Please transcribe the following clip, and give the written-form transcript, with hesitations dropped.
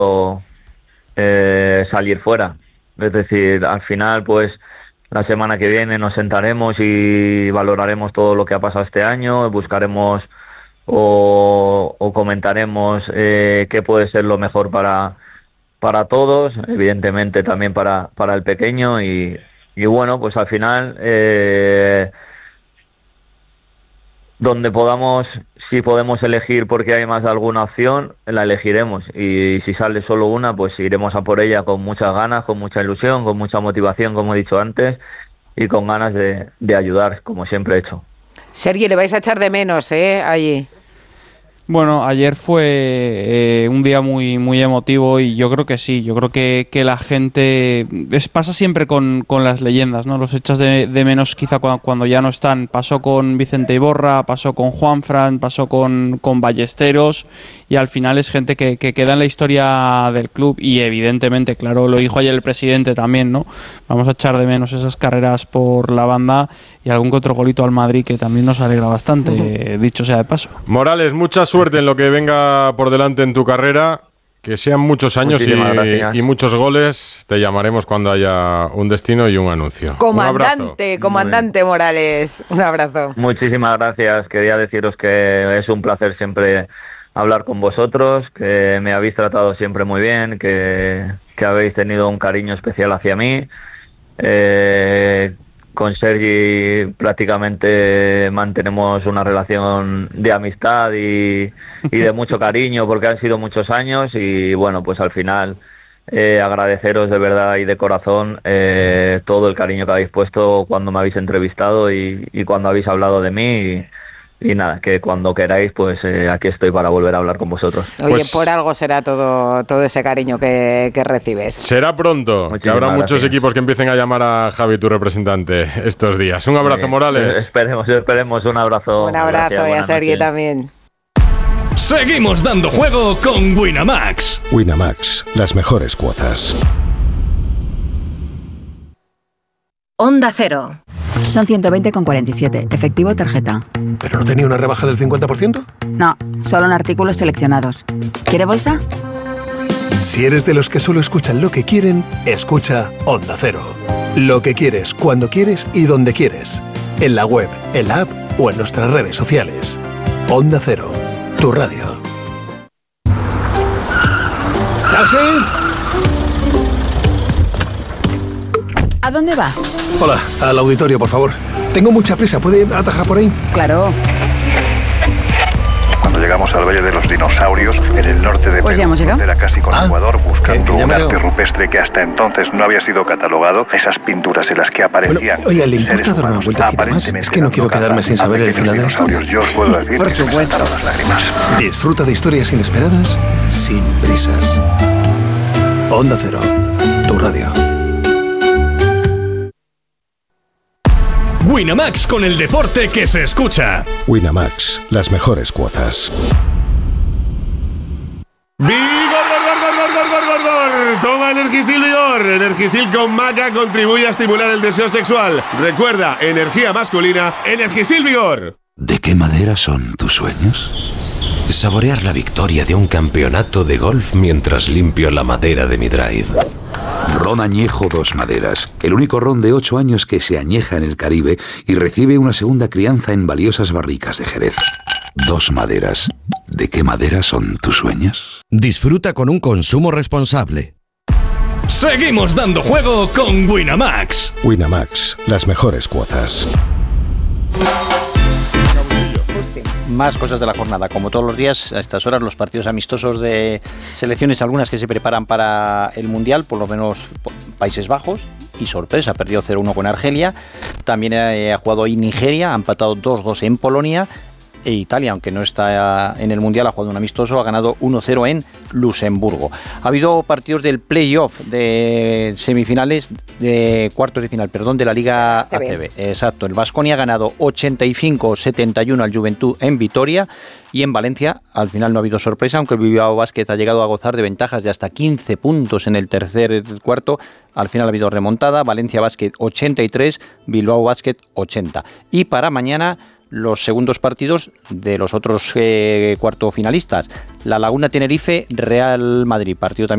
salir fuera. Es decir, al final, pues la semana que viene nos sentaremos y valoraremos todo lo que ha pasado este año, buscaremos o comentaremos qué puede ser lo mejor para todos, evidentemente también para el pequeño y bueno, pues al final donde podamos, si podemos elegir porque hay más de alguna opción, la elegiremos y si sale solo una, pues iremos a por ella con muchas ganas, con mucha ilusión, con mucha motivación, como he dicho antes, y con ganas de ayudar, como siempre he hecho. Sergi, le vais a echar de menos, allí. Bueno, ayer fue un día muy, muy emotivo y yo creo que sí, yo creo que la gente pasa siempre con las leyendas, ¿no? Los echas de menos quizá cuando ya no están. Pasó con Vicente Iborra, pasó con Juanfran, pasó con Ballesteros y al final es gente que queda en la historia del club y evidentemente, claro, lo dijo ayer el presidente también, ¿no? Vamos a echar de menos esas carreras por la banda y algún que otro golito al Madrid que también nos alegra bastante, dicho sea de paso. Morales, mucha suerte en lo que venga por delante en tu carrera, que sean muchos años y muchos goles. Te llamaremos cuando haya un destino y un anuncio. Comandante Morales, un abrazo. Muchísimas gracias, quería deciros que es un placer siempre hablar con vosotros, que me habéis tratado siempre muy bien, que habéis tenido un cariño especial hacia mí. Con Sergi prácticamente mantenemos una relación de amistad y de mucho cariño porque han sido muchos años y bueno, pues al final agradeceros de verdad y de corazón todo el cariño que habéis puesto cuando me habéis entrevistado y cuando habéis hablado de mí y nada, que cuando queráis pues aquí estoy para volver a hablar con vosotros. Oye, pues, por algo será todo ese cariño que recibes. Será pronto, que habrá muchos equipos que empiecen a llamar a Javi, tu representante, estos días. Un abrazo, Morales. Esperemos, un abrazo. Un abrazo. Gracias, y a Sergi también. Seguimos dando juego con Winamax. Winamax, las mejores cuotas. Onda Cero. Son 120,47, efectivo tarjeta. ¿Pero no tenía una rebaja del 50%? No, solo en artículos seleccionados. ¿Quiere bolsa? Si eres de los que solo escuchan lo que quieren, escucha Onda Cero. Lo que quieres, cuando quieres y donde quieres. En la web, en la app o en nuestras redes sociales. Onda Cero, tu radio. ¿Taxi? ¿A dónde va? Hola, al auditorio, por favor. Tengo mucha prisa, ¿puede atajar por ahí? Claro. Cuando llegamos al Valle de los Dinosaurios, en el norte de Perú, ya hemos llegado. Era casi con Ecuador, buscando un arte rupestre que hasta entonces no había sido catalogado. Esas pinturas en las que aparecían. Bueno, oiga, ¿le importa dar una vueltecita más? Es que no quiero quedarme sin saber el final de la historia. Yo os puedo decir por supuesto. Las lágrimas. Disfruta de historias inesperadas sin prisas. Onda Cero, tu radio. Winamax, con el deporte que se escucha. Winamax, las mejores cuotas. ¡Vigor! Toma Energisil Vigor. Energisil con maca contribuye a estimular el deseo sexual. Recuerda, energía masculina, Energisil Vigor. ¿De qué madera son tus sueños? Saborear la victoria de un campeonato de golf mientras limpio la madera de mi drive. Ron Añejo Dos Maderas, el único ron de 8 años que se añeja en el Caribe y recibe una segunda crianza en valiosas barricas de Jerez. Dos Maderas. ¿De qué madera son tus sueños? Disfruta con un consumo responsable. Seguimos dando juego con Winamax. Winamax, las mejores cuotas. Más cosas de la jornada. Como todos los días, a estas horas, los partidos amistosos de selecciones, algunas que se preparan para el Mundial, por lo menos Países Bajos, y sorpresa, perdió 0-1 con Argelia. También ha jugado hoy Nigeria, ha empatado 2-2 en Polonia. E Italia, aunque no está en el Mundial, ha jugado un amistoso, ha ganado 1-0 en Luxemburgo. Ha habido partidos del playoff de semifinales, de cuartos de final, perdón, de la Liga ACB. Exacto, el Baskonia ha ganado 85-71 al Juventud en Vitoria, y en Valencia al final no ha habido sorpresa, aunque el Bilbao Basket ha llegado a gozar de ventajas de hasta 15 puntos en el tercer y el cuarto. Al final ha habido remontada, Valencia Basket 83, Bilbao Basket 80. Y para mañana, los segundos partidos de los otros cuarto finalistas. La Laguna Tenerife, Real Madrid, partido también